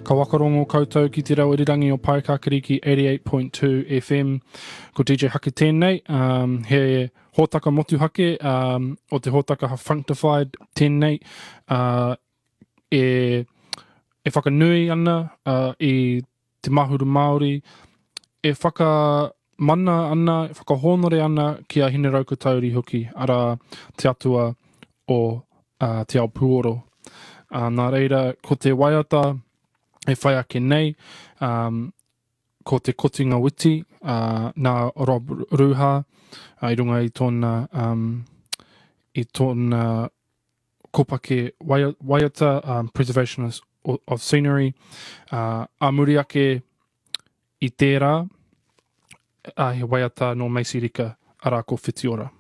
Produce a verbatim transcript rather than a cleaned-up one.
Ka wakarongo koutou ki te rau irirangi o Paekakariki eighty-eight point two F M. Ko D J Hake tēnei. Um, he hōtaka motuhake um, o te hōtaka Functified tēnei. Uh, e, e whakanui ana uh, i te mahuru Māori. E whaka mana ana, e whakahōnore ana ki a hine rauka tauri hoki. Ara te atua o uh, te ao puoro. Uh, nā reira, ko te waiata e whai ake nei, um, ko te kotinga witi, uh, nā Rob Ruha, uh, i runga i tōna, um, i tōna kopake wai- waiata, um, preservationist of, of scenery, uh, a muri ake i tērā, uh, he waiata no Maisirika, ara ko Whitiora.